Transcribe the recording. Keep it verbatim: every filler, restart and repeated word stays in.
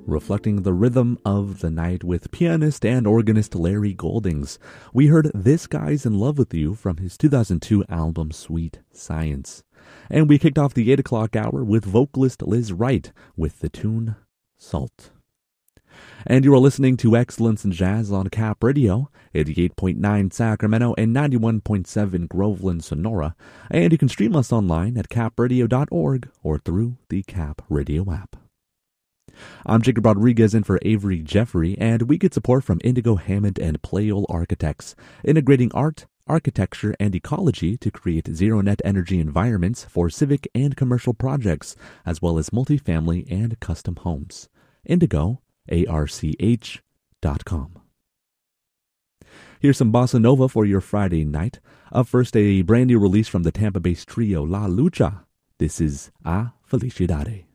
reflecting the rhythm of the night with pianist and organist Larry Goldings. We heard This Guy's in Love with You from his two thousand two album Sweet Science. And we kicked off the eight o'clock hour with vocalist Liz Wright with the tune Salt. And you are listening to Excellence in Jazz on Cap Radio, eighty-eight point nine Sacramento and ninety-one point seven Groveland, Sonora. And you can stream us online at cap radio dot org or through the Cap Radio app. I'm Jacob Rodriguez in for Avery Jeffrey, and we get support from Indigo Hammond and Playol Architects, integrating art, architecture, and ecology to create zero-net energy environments for civic and commercial projects, as well as multifamily and custom homes. Indigo arch dot com. Here's some bossa nova for your Friday night. Up first, a brand new release from the Tampa-based trio La Lucha. This is A Felicidade.